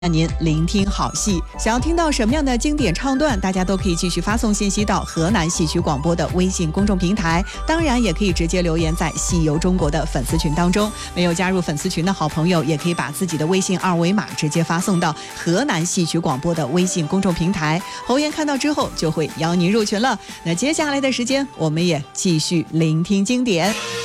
让您聆听好戏。想要听到什么样的经典唱段，大家都可以继续发送信息到河南戏曲广播的微信公众平台，当然也可以直接留言在戏游中国的粉丝群当中。没有加入粉丝群的好朋友，也可以把自己的微信二维码直接发送到河南戏曲广播的微信公众平台，侯岩看到之后就会邀您入群了。那接下来的时间，我们也继续聆听经典。